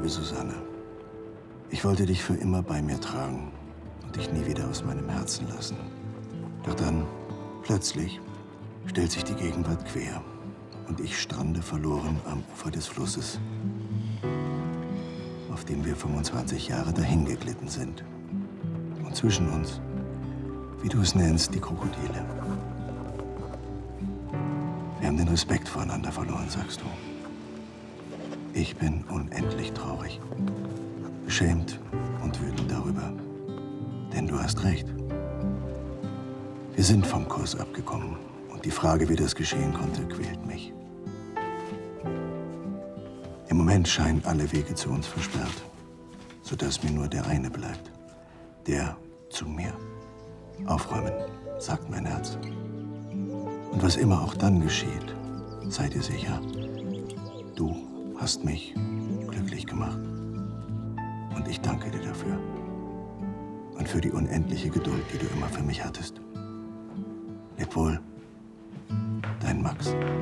liebe Susanne. Ich wollte dich für immer bei mir tragen und dich nie wieder aus meinem Herzen lassen. Doch dann, plötzlich, stellt sich die Gegenwart quer und ich strande verloren am Ufer des Flusses, auf dem wir 25 Jahre dahingeglitten sind. Und zwischen uns, wie du es nennst, die Krokodile. Wir haben den Respekt voreinander verloren, sagst du. Ich bin unendlich traurig, beschämt und wütend darüber. Denn du hast recht. Wir sind vom Kurs abgekommen und die Frage, wie das geschehen konnte, quält mich. Im Moment scheinen alle Wege zu uns versperrt, sodass mir nur der eine bleibt. Der zu mir. Aufräumen, sagt mein Herz. Und was immer auch dann geschieht, sei dir sicher, du hast mich glücklich gemacht. Und ich danke dir dafür. Und für die unendliche Geduld, die du immer für mich hattest. Leb wohl, dein Max.